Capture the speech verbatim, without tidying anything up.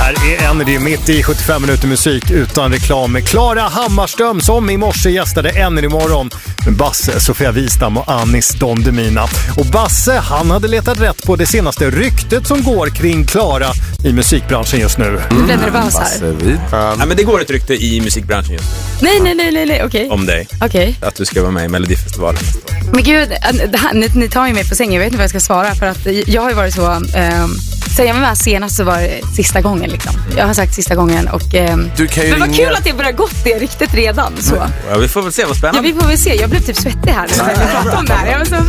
här är Energy mitt i sjuttiofem minuter musik utan reklam med Klara Hammarström som i morse gästade Energy morgon med Basse, Sofia Wistam och Anis Don Demina. Och Basse, han hade letat rätt på det senaste ryktet som går kring Klara i musikbranschen just nu. Mm. Du blir nervös här. Ja, men det går ett rykte i musikbranschen just nu. Nej, nej, nej, nej, nej. okej. Om dig. Okej. Att du ska vara med i Melodifestivalen nästa år. Men gud, det här, ni, ni tar ju mig på sängen. Jag vet inte vad jag ska svara. För att jag har ju varit så... Um, sen jag var med senast så var det sista gången liksom. Jag har sagt sista gången och... Um, Du kan ju men vad ringa... kul att det börjar gått det riktigt redan. Så. Ja, vi får väl se vad Ja, spännande. vi får väl se. Jag blev typ svettig här när jag pratade om det här. Jag var så,